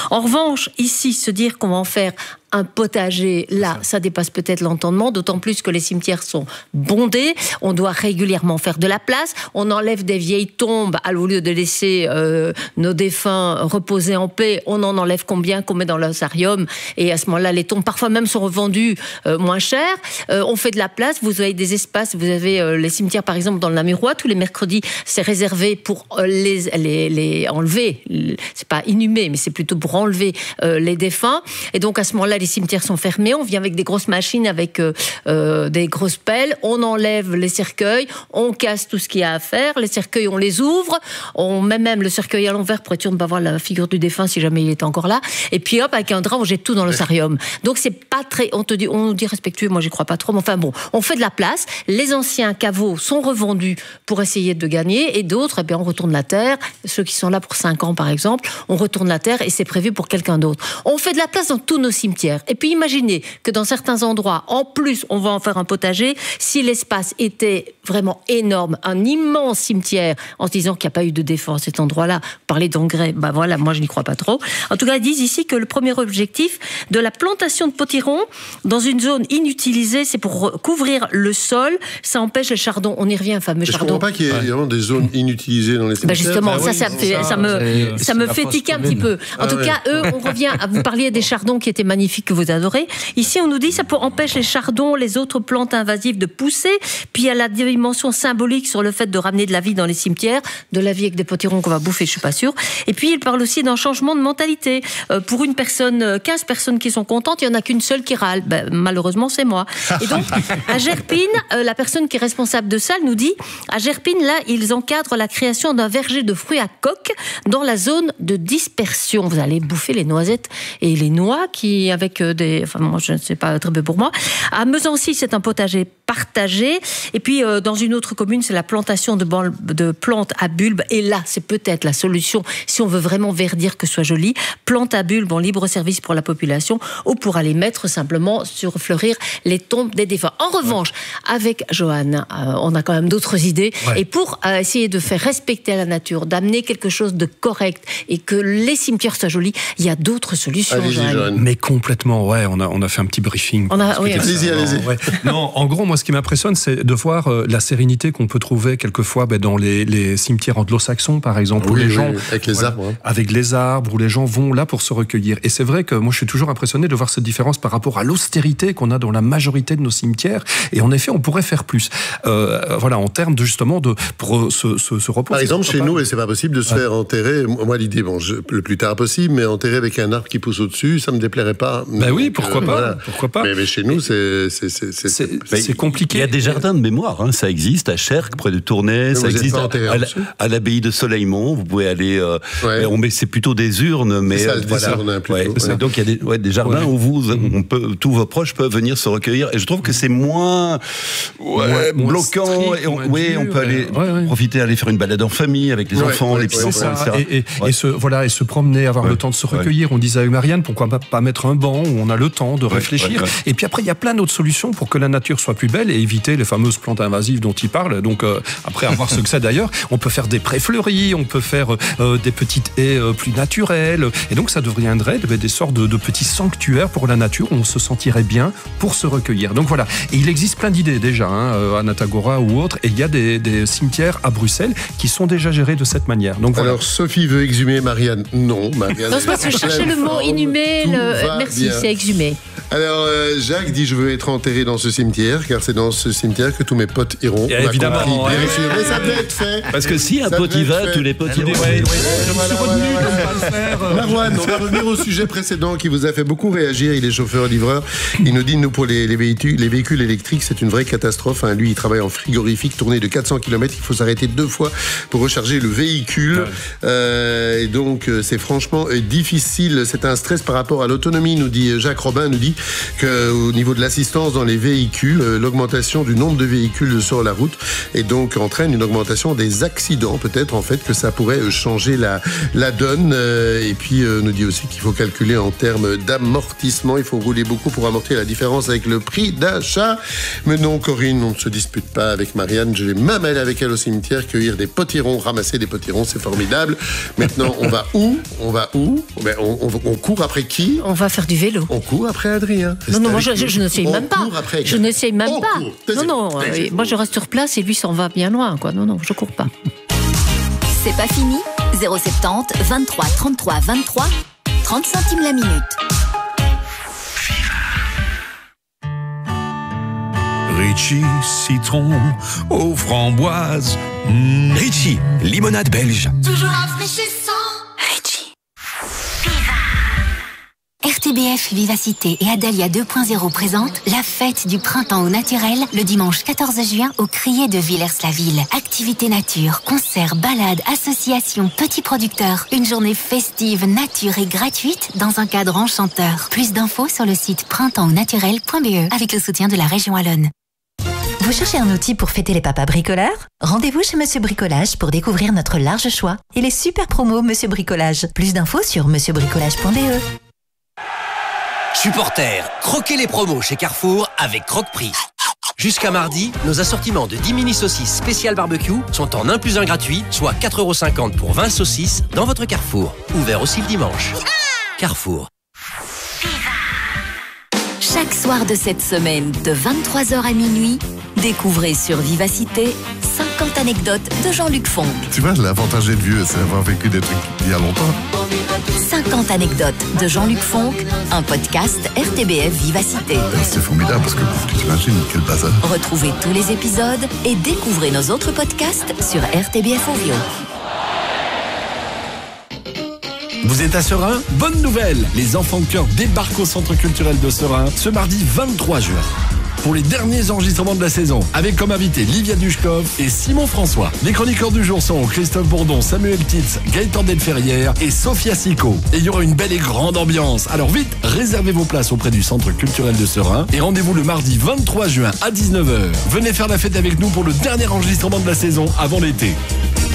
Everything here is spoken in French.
En revanche, ici, se dire qu'on va en faire un potager, là, ça dépasse peut-être l'entendement, d'autant plus que les cimetières sont bondés, on doit régulièrement faire de la place, on enlève des vieilles tombes, au lieu de laisser nos défunts reposer en paix, on en enlève combien qu'on met dans l'osarium, et à ce moment-là, les tombes, parfois même, sont revendues moins cher. On fait de la place, vous avez des espaces, vous avez les cimetières, par exemple, dans le Namurois, tous les mercredis, c'est réservé pour les enlever, c'est pas inhumer, mais c'est plutôt pour enlever les défunts, et donc à ce moment-là, les cimetières sont fermés, on vient avec des grosses machines, avec des grosses pelles, on enlève les cercueils, on casse tout ce qu'il y a à faire, les cercueils on les ouvre, on met même le cercueil à l'envers pour être sûr de ne pas voir la figure du défunt si jamais il est encore là, et puis hop, avec un drap on jette tout dans l'osarium. Donc c'est pas très, on nous dit respectueux, moi j'y crois pas trop, mais enfin bon, on fait de la place, les anciens caveaux sont revendus pour essayer de gagner, et d'autres, eh bien, on retourne la terre, ceux qui sont là pour 5 ans par exemple, on retourne la terre et c'est prévu pour quelqu'un d'autre. On fait de la place dans tous nos cimetières. Et puis imaginez que dans certains endroits, en plus, on va en faire un potager. Si l'espace était vraiment énorme, un immense cimetière, en se disant qu'il n'y a pas eu de défunt à cet endroit-là, parler d'engrais, ben voilà, moi je n'y crois pas trop. En tout cas, ils disent ici que le premier objectif de la plantation de potirons dans une zone inutilisée, c'est pour couvrir le sol, ça empêche les chardons. On y revient, fameux chardon. Je ne comprends pas qu'il y ait vraiment des zones inutilisées dans les cimetières. Ben justement, ça me fait tiquer un petit peu. En tout cas, eux, on revient, vous parliez des chardons qui étaient magnifiques, que vous adorez. Ici, on nous dit que ça empêche les chardons, les autres plantes invasives de pousser. Puis il y a la dimension symbolique sur le fait de ramener de la vie dans les cimetières, de la vie avec des potirons qu'on va bouffer, je suis pas sûre. Et puis il parle aussi d'un changement de mentalité. Pour une personne, 15 personnes qui sont contentes, il y en a qu'une seule qui râle. Ben, malheureusement, c'est moi. Et donc, à Gerpine, la personne qui est responsable de ça nous dit, à Gerpine, là, ils encadrent la création d'un verger de fruits à coque dans la zone de dispersion. Vous allez bouffer les noisettes et les noix qui, avec enfin, moi, je ne sais pas, très peu pour moi. À Mezancy, c'est un potager partagé. Et puis, dans une autre commune, c'est la plantation de plantes à bulbes. Et là, c'est peut-être la solution, si on veut vraiment verdir, que ce soit joli. Plantes à bulbes en libre service pour la population, ou pour aller mettre simplement sur fleurir les tombes des défunts. En revanche, avec Johan, on a quand même d'autres idées. Ouais. Et pour essayer de faire respecter la nature, d'amener quelque chose de correct et que les cimetières soient jolis, il y a d'autres solutions. Allez-y, Johan. Mais complètement, ouais, on a fait un petit briefing. Allez-y. Ouais. Non, en gros, moi, ce qui m'impressionne, c'est de voir la sérénité qu'on peut trouver quelquefois dans les cimetières anglo-saxons, par exemple, où les gens... avec les arbres. Avec les arbres, où les gens vont là pour se recueillir. Et c'est vrai que moi, je suis toujours impressionné de voir cette différence par rapport à l'austérité qu'on a dans la majorité de nos cimetières. Et en effet, on pourrait faire plus. En termes de, justement, pour se reposer. Par exemple, chez nous, et c'est pas possible de se faire enterrer. Moi, l'idée, le plus tard possible, mais enterrer avec un arbre qui pousse au-dessus, ça me déplairait pas. Ben oui, pourquoi pas. Voilà. Pourquoi pas. Mais chez nous, c'est compliqué. Il y a des jardins de mémoire, hein, ça existe à Chercques, près de Tournai, ça existe à l'abbaye de Soleilmont. Vous pouvez aller. C'est plutôt des urnes, mais donc il y a des jardins où tous vos proches peuvent venir se recueillir. Et je trouve que c'est moins bloquant. On peut aller profiter, aller faire une balade en famille avec les enfants, les petits-enfants, etc. Et se promener, avoir le temps de se recueillir. On disait à Marianne, pourquoi pas mettre un banc où on a le temps de réfléchir. Et puis après, il y a plein d'autres solutions pour que la nature soit plus belle et éviter les fameuses plantes invasives dont il parle. Donc après avoir ce que c'est d'ailleurs, on peut faire des prés fleuris, on peut faire des petites haies plus naturelles. Et donc ça deviendrait des sortes de petits sanctuaires pour la nature où on se sentirait bien pour se recueillir. Donc voilà. Et il existe plein d'idées déjà, à Natagora ou autre. Et il y a des cimetières à Bruxelles qui sont déjà gérés de cette manière. Donc voilà. Alors Sophie veut exhumer Marianne. Non, Marianne. Non, c'est parce que je cherchais le mot inhumé. Merci, c'est exhumé. Alors Jacques dit: je veux être enterré dans ce cimetière, car c'est dans ce cimetière que tous mes potes iront. Évidemment. Bien sûr, mais ça peut être fait. Parce que si un pote y va, tous les potes iront. Marouane, on va revenir au sujet précédent qui vous a fait beaucoup réagir. Il est chauffeur-livreur. Il nous dit: nous, pour les véhicules électriques, c'est une vraie catastrophe. Lui, il travaille en frigorifique, tournée de 400 km. Il faut s'arrêter 2 fois pour recharger le véhicule. Et donc, c'est franchement difficile. C'est un stress par rapport à l'autonomie, nous dit Jacques Robin. Nous dit: qu'au niveau de l'assistance dans les véhicules, l'augmentation du nombre de véhicules sur la route et donc entraîne une augmentation des accidents. Peut-être en fait que ça pourrait changer la donne. Et puis nous dit aussi qu'il faut calculer en termes d'amortissement. Il faut rouler beaucoup pour amortir la différence avec le prix d'achat. Mais non, Corinne, on ne se dispute pas avec Marianne. Je vais même aller avec elle au cimetière, cueillir des potirons, ramasser des potirons, c'est formidable. Maintenant, on va où? On court après qui? On va faire du vélo. On court après Adrien. Non, moi je ne sais même pas. Je ne sais même pas. Non, moi je reste sur place et lui s'en va bien loin, quoi. Non, je cours pas. C'est pas fini. 070 23 33 23 30 centimes la minute. Ritchie, citron aux framboises. Ritchie, limonade belge. Toujours rafraîchissant. Ritchie. RTBF Vivacité et Adalia 2.0 présentent la fête du printemps au naturel le dimanche 14 juin au Crier de Villers-la-Ville. Activités nature, concerts, balades, associations, petits producteurs. Une journée festive, nature et gratuite dans un cadre enchanteur. Plus d'infos sur le site printemps-au-naturel.be avec le soutien de la région Wallonne. Vous cherchez un outil pour fêter les papas bricoleurs? Rendez-vous chez Monsieur Bricolage pour découvrir notre large choix et les super promos Monsieur Bricolage. Plus d'infos sur monsieurbricolage.be. Supporters, croquez les promos chez Carrefour avec Croque-Prix. Jusqu'à mardi, nos assortiments de 10 mini saucisses spéciales barbecue sont en 1 + 1 gratuit, soit 4,50 € pour 20 saucisses dans votre Carrefour. Ouvert aussi le dimanche. Carrefour. Chaque soir de cette semaine, de 23h à minuit, découvrez sur Vivacité 50 anecdotes de Jean-Luc Fonck. Tu vois, l'avantage d'être vieux, c'est d'avoir vécu des trucs il y a longtemps. 50 anecdotes de Jean-Luc Fonck, un podcast RTBF Vivacité. C'est formidable parce que tu t'imagines quel bazar. Retrouvez tous les épisodes et découvrez nos autres podcasts sur RTBF Audio. Vous êtes à Serein? Bonne nouvelle! Les enfants de cœur débarquent au Centre culturel de Serein ce mardi 23 juin. Pour les derniers enregistrements de la saison, avec comme invité Livia Dushkov et Simon François. Les chroniqueurs du jour sont Christophe Bourdon, Samuel Titz, Gaëtan Delferrière et Sophia Sico. Et il y aura une belle et grande ambiance. Alors vite, réservez vos places auprès du Centre culturel de Serein et rendez-vous le mardi 23 juin à 19h. Venez faire la fête avec nous pour le dernier enregistrement de la saison avant l'été.